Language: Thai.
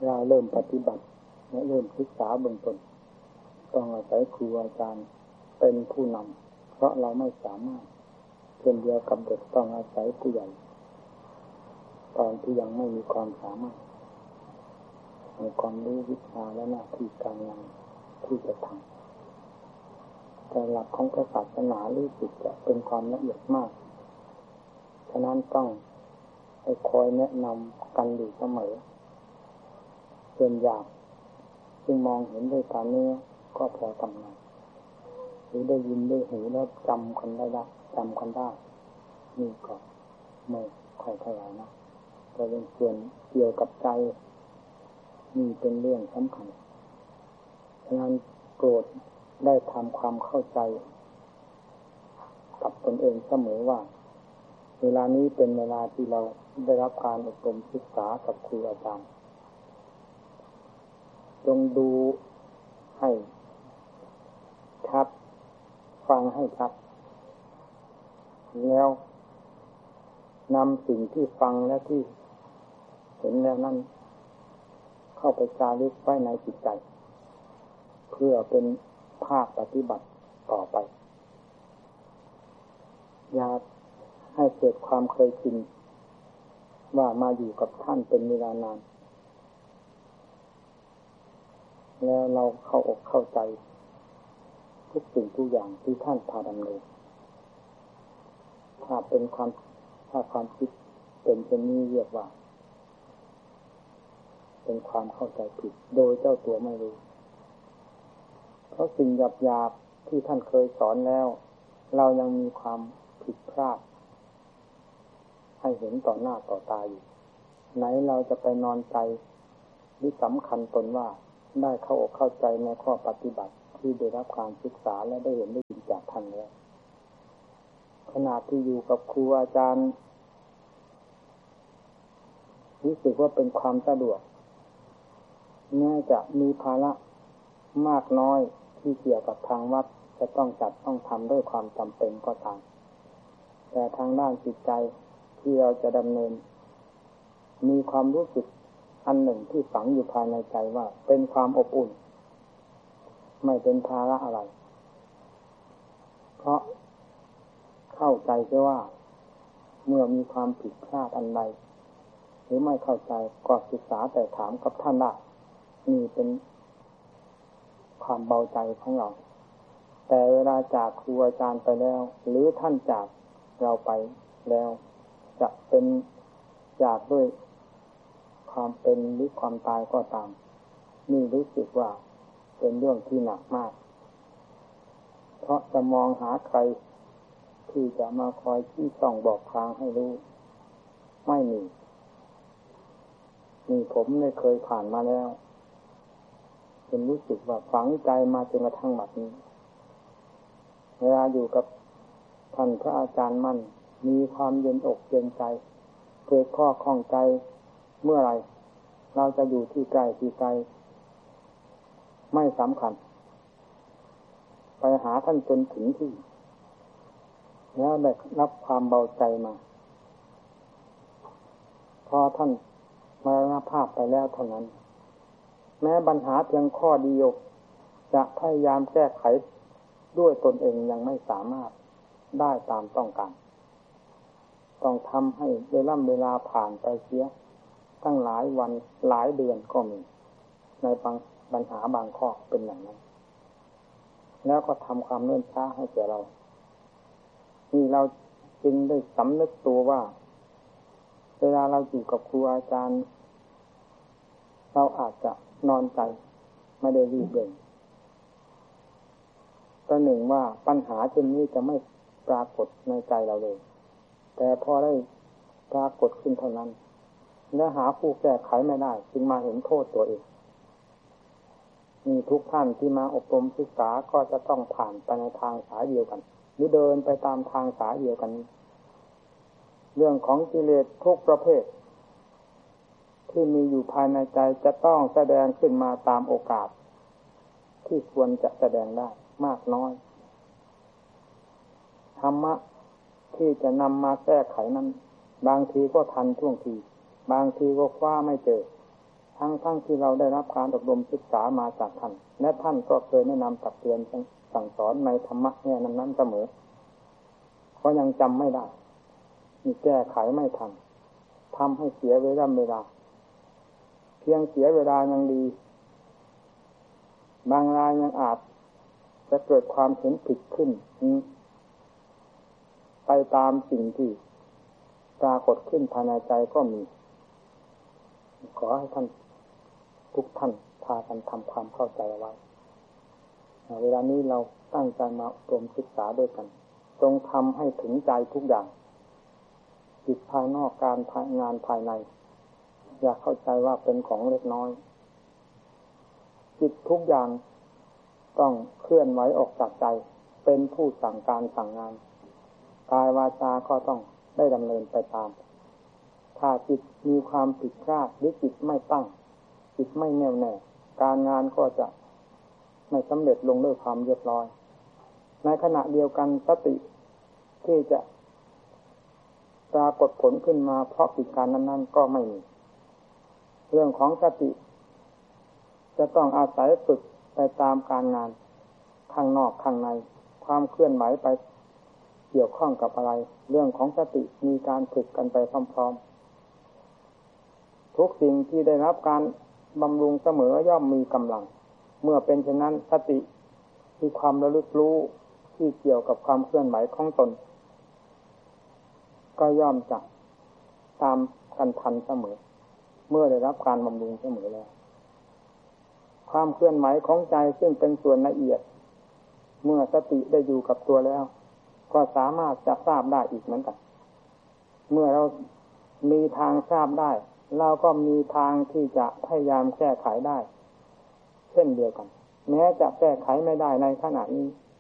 เราเริ่มปฏิบัติและเริ่มศึกษาเบื้องต้นต้องอาศัยครูอาจารย์เป็นผู้นำเพราะเราไม่สามารถเช่นเดียวกับเด็กต้องอาศัยผู้ใหญ่ตอนที่ยังไม่มีความสามารถในความรู้วิชาและหน้าที่การงานที่จะทำแต่หลักของศาสนารู้สึกจะเป็นความละเอียดมากฉะนั้นต้องให้คอยแนะนำกันอยู่เสมอส่วนอยากจึงมองเห็นด้วยตาเนื้อก็พอทำงานหรือได้ยินด้วยหูแล้วจำกันได้นี่ก็ไม่ค่อยเท่าไหร่นะแต่เป็นส่วนเกี่ยวกับใจนี่เป็นเรื่องสำคัญฉะนั้นโปรดได้ทำความเข้าใจกับตนเองเสมอว่าเวลานี้เป็นเวลาที่เราได้รับการอบรมศึกษากับครูอาจารย์จงดูให้ชัดฟังให้ชัดแล้วนำสิ่งที่ฟังและที่เห็นแล้วนั้นเข้าไปจารึกไว้ในจิตใจเพื่อเป็นภาคปฏิบัติต่อไปอย่าให้เกิดความเคยชินว่ามาอยู่กับท่านเป็นเวลานานแล้วเราเข้าอกเข้าใจทุกสิ่งทุกอย่างที่ท่านพาดำเนินถ้าความคิดเป็นเช่นนี้เรียกว่าเป็นความเข้าใจผิดโดยเจ้าตัวไม่รู้เพราะสิ่งหยาบๆที่ท่านเคยสอนแล้วเรายังมีความผิดพลาดให้เห็นต่อหน้าต่อตาอยู่ไหนเราจะไปนอนใจหรือสำคัญตนว่าได้เข้าอกเข้าใจในข้อปฏิบัติที่ได้รับการศึกษาและได้เห็นได้ยินจากท่านแล้วขณะที่อยู่กับครูอาจารย์รู้สึกว่าเป็นความสะดวกแม้จะมีภาระมากน้อยที่เกี่ยวกับทางวัดจะต้องจัดต้องทำด้วยความจำเป็นก็ตามแต่ทางด้านจิตใจที่เราจะดำเนินมีความรู้สึกอันหนึ่งที่ฝังอยู่ภายในใจว่าเป็นความอบอุ่นไม่เป็นภาระอะไรเพราะเข้าใจแค่ว่าเมื่อมีความผิดพลาดอันใดหรือไม่เข้าใจก็ศึกษาแต่ถามกับท่านได้นี่เป็นความเบาใจของเราแต่เวลาจากครูอาจารย์ไปแล้วหรือท่านจากเราไปแล้วจะเป็นจากด้วยความเป็นหรือความตายก็ตามนี่รู้สึกว่าเป็นเรื่องที่หนักมากเพราะจะมองหาใครที่จะมาคอยชี้ส่องบอกทางให้รู้ไม่มีนี่ผมได้เคยผ่านมาแล้วจนรู้สึกว่าฝังใจมาจนกระทั่งบัดนี้เวลาอยู่กับท่านพระอาจารย์มั่นมีความเย็นอกเย็นใจเกิดข้อข้องใจเมื่อไรเราจะอยู่ที่ใกล้ที่ไกลไม่สำคัญไปหาท่านจนถึงที่แล้วได้รับความเบาใจมาพอท่านมรณภาพไปแล้วเท่านั้นแม้ปัญหาเพียงข้อเดียวจะพยายามแก้ไขด้วยตนเองยังไม่สามารถได้ตามต้องการต้องทำให้เวลาผ่านไปเสียตั้งหลายวันหลายเดือนก็มีในบางปัญหาบางข้อเป็นอย่างนั้นแล้วก็ทำความเนิ่นช้าให้แก่เรานี่เราจึงได้สำนึกตัวว่าเวลาเราอยู่กับครูอาจารย์เราอาจจะนอนใจไม่ได้รีบเร่งประหนึ่งว่าปัญหาเช่นนี้จะไม่ปรากฏในใจเราเลยแต่พอได้ปรากฏขึ้นเท่านั้นและหาผู้แก้ไขไม่ได้จึงมาเห็นโทษตัวเองมีทุกท่านที่มาอบรมศึกษาก็จะต้องผ่านไปในทางสายเดียวกันหรือเดินไปตามทางสายเดียวกันเรื่องของกิเลสทุกประเภทที่มีอยู่ภายในใจจะต้องแสดงขึ้นมาตามโอกาสที่ควรจะแสดงได้มากน้อยธรรมะที่จะนำมาแก้ไขนั้นบางทีก็ทันท่วงทีบางทีก็คว้าไม่เจอทั้งที่เราได้รับการอบรมศึกษามาจากท่านและท่านก็เคยแนะนำตักเตือนสั่งสอนในธรรมะแง่นั้นเสมอก็ยังจำไม่ได้มีแก้ไขไม่ทันทำให้เสียเวลาเพียงเสียเวลายังดีบางรายยังอาจจะเกิดความเห็นผิดขึ้นไปตามสิ่งที่ปรากฏขึ้นภายในใจก็มีขอให้ท่านทุกท่านพากันทำความเข้าใจเอาไว้เวลานี้เราตั้งใจมาอบรมศึกษาด้วยกันจงทำให้ถึงใจทุกอย่างจิตภายนอกการงานภายในอย่าเข้าใจว่าเป็นของเล็กน้อยจิตทุกอย่างต้องเคลื่อนไหวออกจากใจเป็นผู้สั่งการสั่งงานกายวาจาก็ต้องได้ดำเนินไปตามถ้าจิตมีความผิดพลาดหรือจิตไม่ตั้งจิตไม่แน่วแน่การงานก็จะไม่สำเร็จลงด้วยความเรียบร้อยในขณะเดียวกันสติที่จะปรากฏผลขึ้นมาเพราะกิจการนั้นๆก็ไม่มีเรื่องของสติจะต้องอาศัยฝึกไปตามการงานข้างนอกข้างในความเคลื่อนไหวไปเกี่ยวข้องกับอะไรเรื่องของสติมีการฝึกกันไปพร้อมๆทุกสิ่งที่ได้รับการบำรุงเสมอย่อมมีกำลังเมื่อเป็นเช่นนั้นสติคือความระลึกรู้ที่เกี่ยวกับความเคลื่อนไหวของตนก็ย่อมจะตามกันทันเสมอเมื่อได้รับการบำรุงเสมอแล้วความเคลื่อนไหวของใจซึ่งเป็นส่วนละเอียดเมื่อสติได้อยู่กับตัวแล้วก็สามารถจะทราบได้อีกเหมือนกันเมื่อเรามีทางทราบได้เราก็มีทางที่จะพยายามแก้ไขได้เช่นเดียวกันแม้จะแก้ไขไม่ได้ในขณะนี้